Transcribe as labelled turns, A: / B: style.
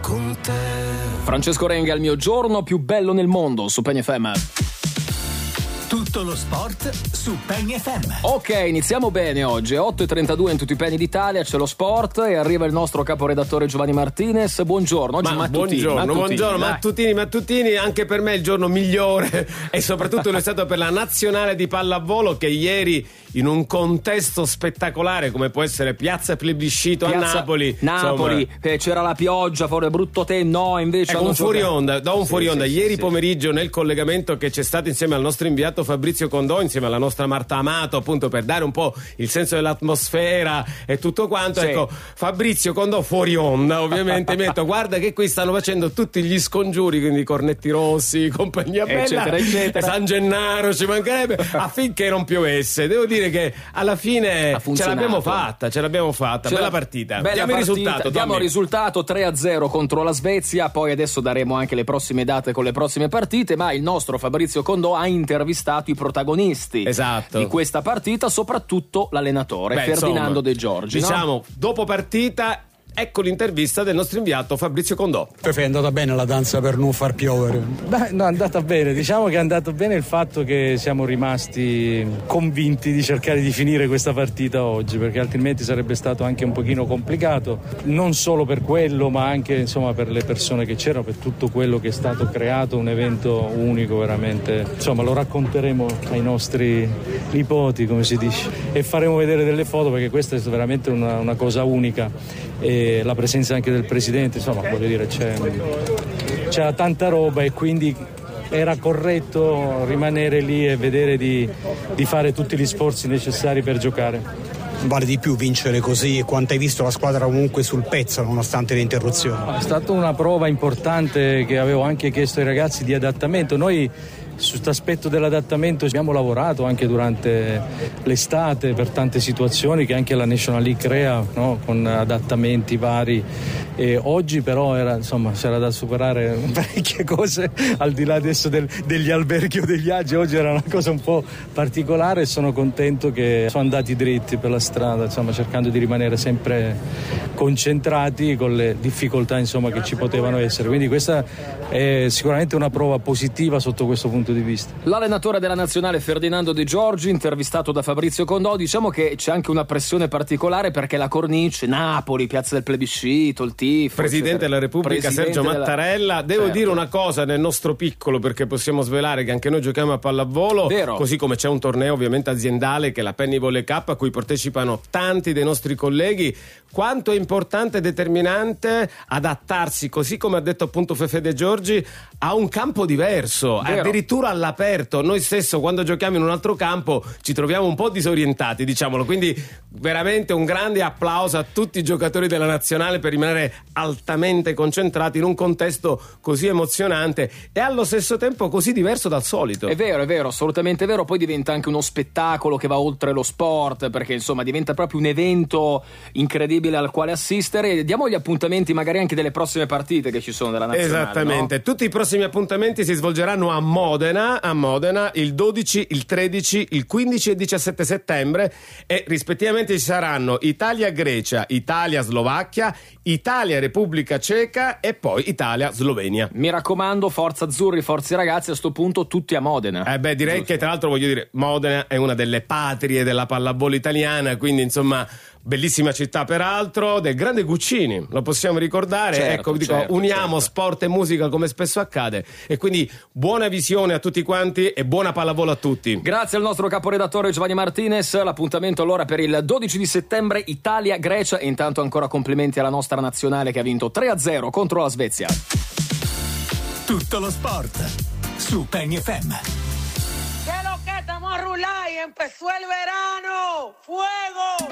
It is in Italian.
A: con te.
B: Francesco Renga, il mio giorno più bello nel mondo su PEGN FM.
A: Tutto lo sport su PEGN FM.
B: Ok, iniziamo bene oggi. 8:32 in tutti i pegni d'Italia, c'è lo sport e arriva il nostro caporedattore Giovanni Martinez. Buongiorno, oggi
C: Buongiorno, mattutini, anche per me è il giorno migliore e soprattutto lo è stato per la nazionale di pallavolo che ieri in un contesto spettacolare come può essere Piazza Plebiscito a Napoli,
B: insomma, c'era la pioggia, fuori brutto tempo, invece
C: un fuori onda, ieri
B: sì.
C: Pomeriggio nel collegamento che c'è stato insieme al nostro inviato Fabrizio Condò, insieme alla nostra Marta Amato, appunto per dare un po' il senso dell'atmosfera e tutto quanto,
B: sì.
C: Ecco, Fabrizio Condò fuori onda ovviamente mi ha detto guarda che qui stanno facendo tutti gli scongiuri, quindi Cornetti Rossi, compagnia bella,
B: eccetera.
C: San Gennaro ci mancherebbe, affinché non piovesse. Devo dire che alla fine ce l'abbiamo fatta, bella partita. Diamo il risultato
B: 3-0 contro la Svezia, poi adesso daremo anche le prossime date con le prossime partite, ma il nostro Fabrizio Condò ha intervistato i protagonisti di questa partita, soprattutto l'allenatore Ferdinando De Giorgi.
C: Diciamo, dopo partita ecco l'intervista del nostro inviato Fabrizio Condò.
D: È andata bene la danza per non far piovere? Beh, no, è andata bene. Diciamo che è andato bene il fatto che siamo rimasti convinti di cercare di finire questa partita oggi, perché altrimenti sarebbe stato anche un pochino complicato, non solo per quello, ma anche insomma per le persone che c'erano, per tutto quello che è stato creato, un evento unico veramente. Insomma, lo racconteremo ai nostri nipoti, come si dice, e faremo vedere delle foto, perché questa è veramente una cosa unica. E la presenza anche del presidente, insomma, voglio dire, c'era tanta roba e quindi era corretto rimanere lì e vedere di fare tutti gli sforzi necessari per giocare. Vale di più vincere così? Quanto hai visto la squadra comunque sul pezzo nonostante le interruzioni?
B: È
D: stata
B: una prova importante che avevo anche chiesto ai ragazzi di adattamento. Noi su questo aspetto dell'adattamento abbiamo lavorato anche durante l'estate per tante situazioni che anche la National League crea, no? Con adattamenti vari, e oggi però c'era da superare parecchie cose al di là adesso degli alberghi o degli agi. Oggi era una cosa un po' particolare e sono contento che sono andati dritti per la strada, insomma, cercando di rimanere sempre concentrati con le difficoltà che ci potevano essere, quindi questa è sicuramente una prova positiva sotto questo punto di vista. L'allenatore della nazionale Ferdinando De Giorgi, intervistato da Fabrizio Condò. Diciamo che c'è anche una pressione particolare perché la cornice, Napoli, Piazza del Plebiscito, il tifo,
C: Presidente della Repubblica Sergio Mattarella. Devo dire una cosa nel nostro piccolo, perché possiamo svelare che anche noi giochiamo a pallavolo.
B: Vero.
C: Così come c'è un torneo ovviamente aziendale che è la Penny Volley Cup, a cui partecipano tanti dei nostri colleghi. Quanto è importante e determinante adattarsi, così come ha detto appunto Fefe De Giorgi, a un campo diverso,
B: Vero.
C: Addirittura all'aperto. Noi stesso quando giochiamo in un altro campo ci troviamo un po' disorientati, diciamolo, quindi veramente un grande applauso a tutti i giocatori della nazionale per rimanere altamente concentrati in un contesto così emozionante e allo stesso tempo così diverso dal solito.
B: È vero, assolutamente vero. Poi diventa anche uno spettacolo che va oltre lo sport, perché insomma diventa proprio un evento incredibile al quale assistere. Diamo gli appuntamenti magari anche delle prossime partite che ci sono della nazionale.
C: Esattamente, no? Tutti i prossimi appuntamenti si svolgeranno a Modena il 12, il 13, il 15 e 17 settembre e rispettivamente ci saranno Italia-Grecia, Italia-Slovacchia, Italia-Repubblica Ceca e poi Italia-Slovenia.
B: Mi raccomando, forza azzurri, forza ragazzi, a sto punto tutti a Modena.
C: Direi che tra l'altro voglio dire, Modena è una delle patrie della pallavolo italiana, quindi insomma bellissima città peraltro, del grande Guccini, lo possiamo ricordare.
B: Certo,
C: uniamo sport e musica come spesso accade e quindi buona visione a tutti quanti e buona pallavolo a tutti.
B: Grazie al nostro caporedattore Giovanni Martinez. L'appuntamento allora per il 12 di settembre Italia-Grecia e intanto ancora complimenti alla nostra nazionale che ha vinto 3-0 contro la Svezia.
A: Tutto lo sport su PEGN FM.
E: ¿Qué lo que estamos a rular y empezó el verano? ¡Fuego!